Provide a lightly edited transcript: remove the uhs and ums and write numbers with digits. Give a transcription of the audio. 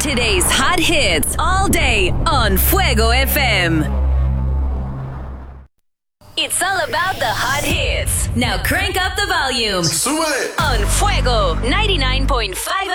Today's hot hits all day on Fuego FM. It's all about the hot hits. Now crank up the volume. Súbele. On Fuego 99.5